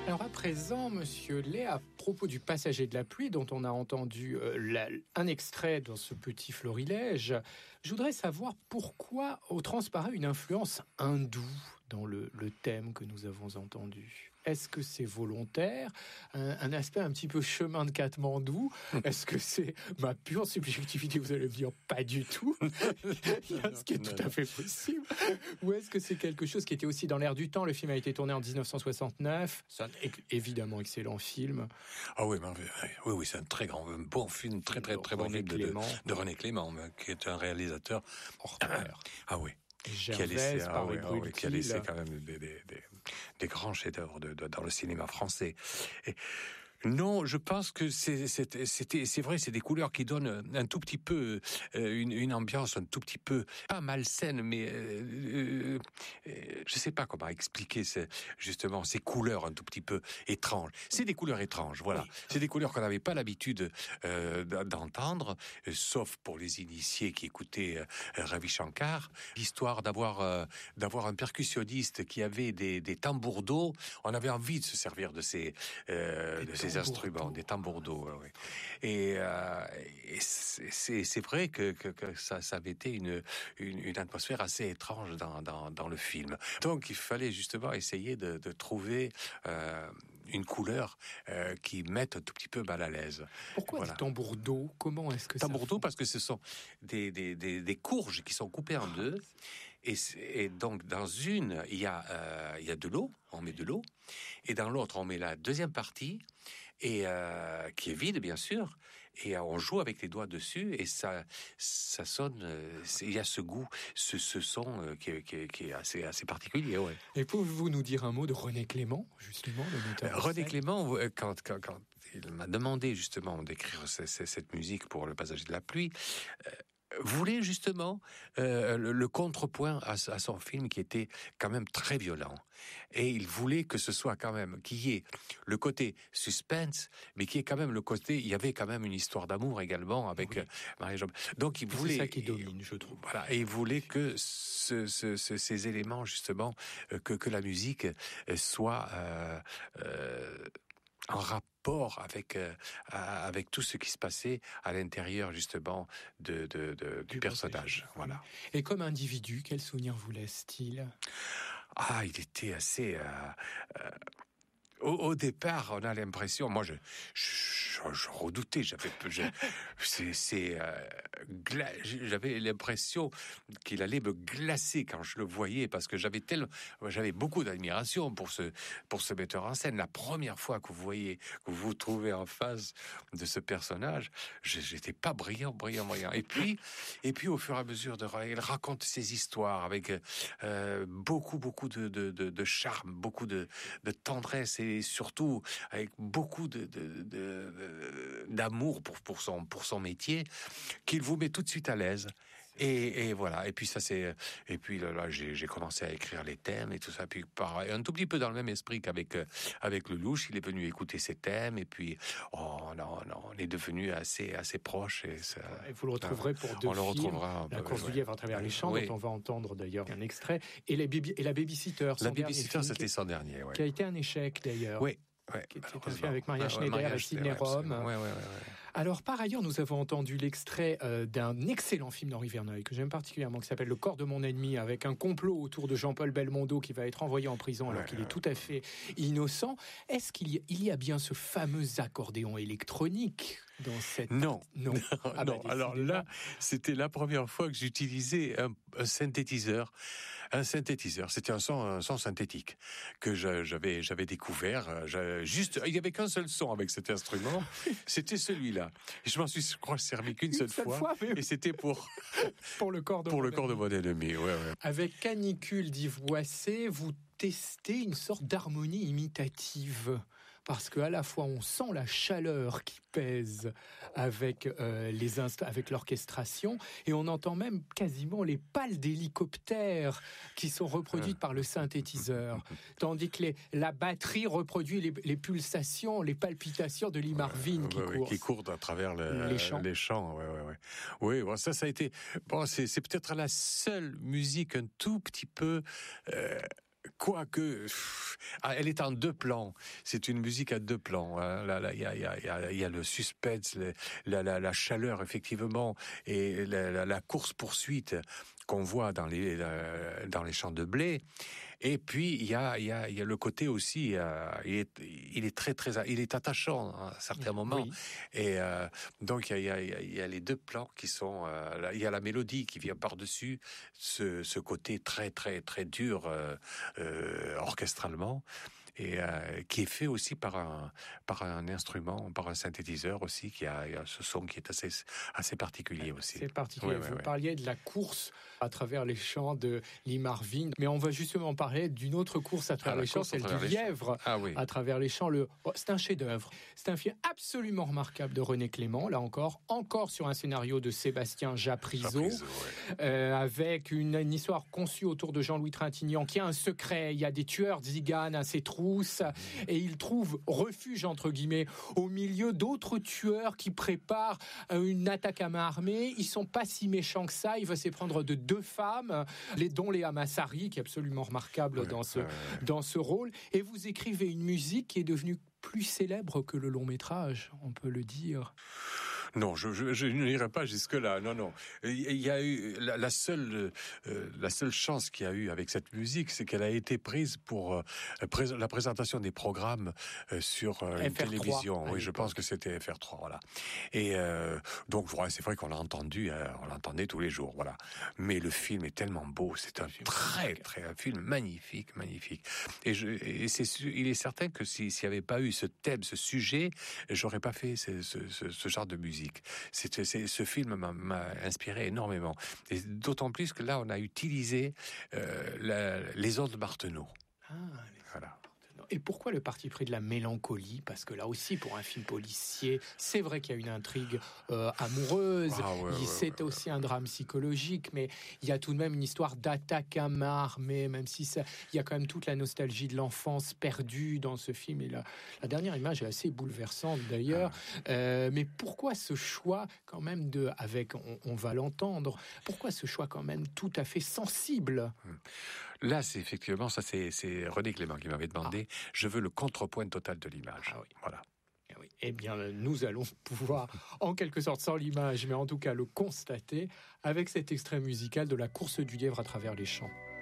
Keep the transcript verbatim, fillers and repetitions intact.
Alors à présent, Monsieur Lay, à propos du Passager de la pluie dont on a entendu euh, la, un extrait dans ce petit florilège, je voudrais savoir pourquoi transparaît une influence hindoue dans le, le thème que nous avons entendu. Est-ce que c'est volontaire, un, un aspect un petit peu chemin de Katmandou? Est-ce que c'est ma pure subjectivité? Vous allez me dire pas du tout. Il y a ce qui est tout à fait possible. Ou est-ce que c'est quelque chose qui était aussi dans l'air du temps? Le film a été tourné en dix-neuf cent soixante-neuf. C'est un évidemment excellent film. Ah oui, oui, oui, c'est un très grand, un bon film, très très très bon film de, de, de René Clément, qui est un réalisateur hors pair. Ah oui. Gervais, qui a laissé, ah oui, ah oui, qui a laissé quand même des, des, des, des grands chefs-d'œuvre de, de, dans le cinéma français. Et non, je pense que c'est, c'est, c'était, c'est vrai, c'est des couleurs qui donnent un tout petit peu euh, une, une ambiance un tout petit peu pas malsaine, mais euh, euh, je sais pas comment expliquer ces, justement ces couleurs un tout petit peu étranges. C'est des couleurs étranges, voilà. Oui. C'est des couleurs qu'on n'avait pas l'habitude euh, d'entendre, euh, sauf pour les initiés qui écoutaient euh, Ravi Shankar. L'histoire d'avoir euh, d'avoir un percussionniste qui avait des, des tambours d'eau, on avait envie de se servir de ces euh, de ces instruments, des tambours d'eau. Oui. Et, euh, et c'est, c'est vrai que, que, que ça, ça avait été une, une, une atmosphère assez étrange dans, dans, dans le film. Donc il fallait justement essayer de, de trouver euh, une couleur euh, qui mette un tout petit peu mal à l'aise. Pourquoi voilà. Des tambours d'eau? Comment est-ce que tambours ça d'eau parce que ce sont des, des, des, des courges qui sont coupées en deux. Et, et donc dans une, il y a, euh, il y a de l'eau, on met de l'eau. Et dans l'autre, on met la deuxième partie, et euh, qui est vide, bien sûr, et on joue avec les doigts dessus, et ça, ça sonne. Euh, il y a ce goût, ce, ce son euh, qui, est, qui, est, qui est assez, assez particulier. Ouais. Et pouvez-vous nous dire un mot de René Clément, justement, le metteur euh, René Clément, quand, quand, quand il m'a demandé justement d'écrire c- c- cette musique pour Le Passager de la pluie, euh, voulait justement euh, le, le contrepoint à, à son film qui était quand même très violent. Et il voulait que ce soit quand même, qu'il y ait le côté suspense, mais qu'il y ait quand même le côté, il y avait quand même une histoire d'amour également avec oui. euh, Marie-Jo. Donc il voulait... C'est ça qui domine, je trouve. Voilà, et il voulait que ce, ce, ce, ces éléments, justement, euh, que, que la musique euh, soit... Euh, euh, en rapport avec euh, avec tout ce qui se passait à l'intérieur justement de, de, de du, du personnage. Voilà. Et comme individu, quel souvenir vous laisse-t-il? Ah, il était assez. Euh, euh, au, au départ, on a l'impression. Moi, je je, je redoutais. J'avais je, c'est c'est euh, gla, j'avais l'impression qu'il allait me glacer quand je le voyais parce que j'avais tel j'avais beaucoup d'admiration pour ce pour ce metteur en scène. La première fois que vous voyez que vous vous trouvez en face de ce personnage, je, j'étais pas brillant, brillant, brillant. Et puis et puis au fur et à mesure de il raconte ses histoires avec euh, beaucoup beaucoup de, de de de charme, beaucoup de de tendresse et surtout avec beaucoup de, de, de, de d'amour pour pour son pour son métier qu'il vous met tout de suite à l'aise. Et, et voilà. Et puis ça c'est. Et puis là, là j'ai, j'ai commencé à écrire les thèmes et tout ça. Puis pareil, un tout petit peu dans le même esprit qu'avec euh, avec le Louche, il est venu écouter ses thèmes. Et puis oh non non, on est devenu assez assez proches. Et, ça, et vous le retrouverez pour deux on films. le retrouvera. La course ouais. du lièvre à travers les champs, oui. dont on va entendre d'ailleurs un extrait. Et les baby, et la babysitter. La babysitter, c'était son dernier. Ouais. Qui a été un échec d'ailleurs. Oui. Ouais, qui était fait avec Maria bah, Schneider ouais, Maria et Sidney ouais, Rome. Ouais, ouais, ouais, ouais. Alors, par ailleurs, nous avons entendu l'extrait euh, d'un excellent film d'Henri Verneuil, que j'aime particulièrement, qui s'appelle Le corps de mon ennemi, avec un complot autour de Jean-Paul Belmondo qui va être envoyé en prison alors ouais, qu'il ouais. est tout à fait innocent. Est-ce qu'il y a, il y a bien ce fameux accordéon électronique dans cette... Non. Non. Ah bah, non. Alors là, c'était la première fois que j'utilisais un, un synthétiseur. Un synthétiseur. C'était un son, un son synthétique que je, j'avais, j'avais découvert. J'avais juste, il y avait qu'un seul son avec cet instrument. C'était celui-là. Et je m'en suis, je crois, servi qu'une seule, seule fois. fois mais... Et c'était pour, pour le corps de pour mon le corps de mon ennemi. Ouais, ouais. Avec Canicule d'Yves Boisset, vous tester une sorte d'harmonie imitative, parce qu'à la fois on sent la chaleur qui pèse avec, euh, les inst- avec l'orchestration, et on entend même quasiment les pales d'hélicoptères qui sont reproduites par le synthétiseur, tandis que les, la batterie reproduit les, les pulsations, les palpitations de Lee Marvin ouais, qui, ouais, courent. qui courent à travers le, les champs. Les champs ouais, ouais, ouais. Oui, bon, ça, ça a été... Bon, c'est, c'est peut-être la seule musique un tout petit peu... Euh, Quoique, ah, elle est en deux plans. C'est une musique à deux plans. Hein. Là, là, il y a, y a, y a, y a le suspense, le, la, la, la chaleur effectivement, et la, la, la course poursuite qu'on voit dans les euh, dans les champs de blé. Et puis il y a il y a il y a le côté aussi. Euh, il est il est très très il est attachant à certains moments. Oui. Et euh, donc il y a il y a il y a les deux plans qui sont. Euh, il y a la mélodie qui vient par dessus ce ce côté très très très dur euh, euh, orchestralement. Et euh, qui est fait aussi par un par un instrument, par un synthétiseur aussi, qui a, a ce son qui est assez assez particulier aussi. C'est particulier. Ouais, Vous ouais, parliez ouais. de la course à travers les champs de Lee Marvin, mais on va justement parler d'une autre course à travers ah, les champs, celle du lièvre ah, oui. à travers les champs. Le... Oh, c'est un chef-d'œuvre. C'est un film absolument remarquable de René Clément, là encore, encore sur un scénario de Sébastien Japrisot, ouais. euh, avec une, une histoire conçue autour de Jean-Louis Trintignant, qui a un secret. Il y a des tueurs tziganes à ses trousses, et il trouve refuge entre guillemets au milieu d'autres tueurs qui préparent une attaque à main armée. Ils sont pas si méchants que ça. Il va s'éprendre de deux femmes, les dont Léa Massari, qui est absolument remarquable ouais, dans ce ouais, ouais. dans ce rôle. Et vous écrivez une musique qui est devenue plus célèbre que le long métrage, on peut le dire. Non, je, je, je n'irai pas jusque-là. Non, non. Il y a eu la, la seule, euh, la seule chance qu'il y a eu avec cette musique, c'est qu'elle a été prise pour euh, pré- la présentation des programmes euh, sur euh, une télévision. Oui, je pense que c'était F R trois, voilà. Et euh, donc, ouais, c'est vrai qu'on l'a entendu, euh, on l'entendait tous les jours, voilà. Mais le film est tellement beau, c'est un très, très, un film magnifique, magnifique. Et, je, et c'est, il est certain que si, s'il n'y avait pas eu ce thème, ce sujet, j'aurais pas fait ce, ce, ce, ce genre de musique. C'est, c'est, ce film m'a, m'a inspiré énormément. Et d'autant plus que là, on a utilisé euh, la, les ondes Martenot. Ah, les voilà. Et pourquoi le parti pris de la mélancolie ? Parce que là aussi, pour un film policier, c'est vrai qu'il y a une intrigue euh, amoureuse, ah ouais, ouais, c'est ouais, aussi ouais. un drame psychologique, mais il y a tout de même une histoire d'attaque à main armée, même si ça, il y a quand même toute la nostalgie de l'enfance perdue dans ce film. Et la, la dernière image est assez bouleversante d'ailleurs. Ah. Euh, mais pourquoi ce choix quand même de, avec, on, on va l'entendre, pourquoi ce choix quand même tout à fait sensible ? Là, c'est effectivement, ça c'est, c'est René Clément qui m'avait demandé. Ah. Je veux le contrepoint total de l'image. Ah oui. Voilà. Eh, oui. Eh bien, nous allons pouvoir, en quelque sorte, sans l'image, mais en tout cas le constater avec cet extrait musical de La course du lièvre à travers les champs.